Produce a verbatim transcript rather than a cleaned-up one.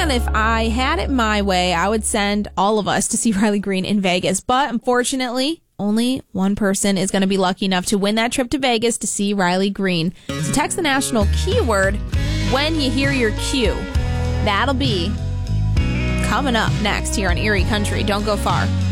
Man, if I had it my way, I would send all of us to see Riley Green in Vegas. But unfortunately, only one person is going to be lucky enough to win that trip to Vegas to see Riley Green. So text the national keyword when you hear your cue. That'll be coming up next here on Erie Country. Don't go far.